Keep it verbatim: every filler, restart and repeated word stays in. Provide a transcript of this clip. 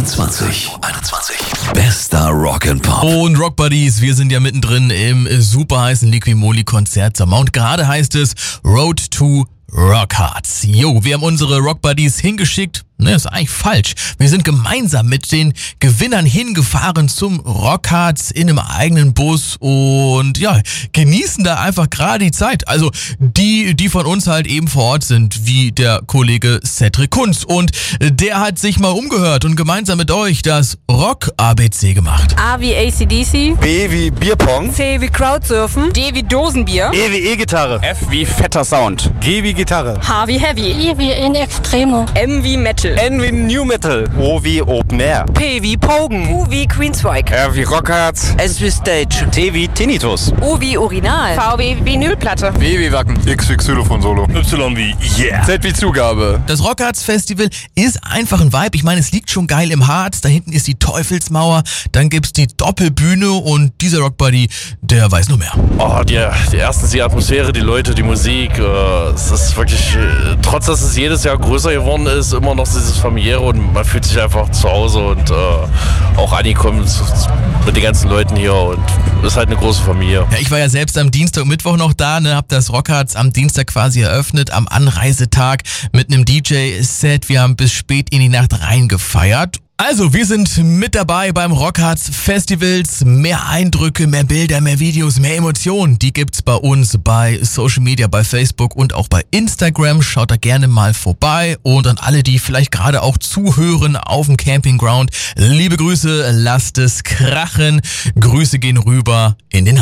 einundzwanzig. einundzwanzig. Bester Rock'n'Pop. Und Rock Buddies, wir sind ja mittendrin im super heißen Liquimoli-Konzertsommer. Und gerade heißt es Road to Rockharts. Jo, wir haben unsere Rock Buddies hingeschickt. Ne, ist eigentlich falsch. Wir sind gemeinsam mit den Gewinnern hingefahren zum Rockharts in einem eigenen Bus und ja, genießen da einfach gerade die Zeit. Also die, die von uns halt eben vor Ort sind, wie der Kollege Cedric Kunz. Und der hat sich mal umgehört und gemeinsam mit euch das Rock-A B C gemacht. A wie A C D C. B wie Bierpong. C wie Crowdsurfen. D wie Dosenbier. E wie E-Gitarre. F wie fetter Sound. G wie Gitarre. H wie Heavy. I wie in Extremo. M wie Metal. N wie New Metal. O wie Open Air. P wie Pogen. Q wie Queensryche. R wie Rockharts. S wie Stage. T wie Tinnitus. U wie Urinal. V wie Vinylplatte. W wie Wacken. X wie Xylophon-Solo. Y wie Yeah. Z wie Zugabe. Das Rockharts Festival ist einfach ein Vibe. Ich meine, es liegt schon geil im Harz. Da hinten ist die Teufelsmauer. Dann gibt's die Doppelbühne und dieser Rockbuddy, der weiß nur mehr. Oh, die, die erstens die Atmosphäre, die Leute, die Musik. Äh, es ist wirklich, äh, trotz dass es jedes Jahr größer geworden ist, immer noch dieses familiäre und man fühlt sich einfach zu Hause und äh, auch angekommen mit den ganzen Leuten hier und ist halt eine große Familie. Ja, ich war ja selbst am Dienstag und Mittwoch noch da, ne, hab das Rockharts am Dienstag quasi eröffnet, am Anreisetag mit einem D J-Set. Wir haben bis spät in die Nacht reingefeiert. Also, wir sind mit dabei beim Rockharts Festivals. Mehr Eindrücke, mehr Bilder, mehr Videos, mehr Emotionen. Die gibt's bei uns bei Social Media, bei Facebook und auch bei Instagram. Schaut da gerne mal vorbei. Und an alle, die vielleicht gerade auch zuhören auf dem Campingground, liebe Grüße, lasst es krachen. Grüße gehen rüber in den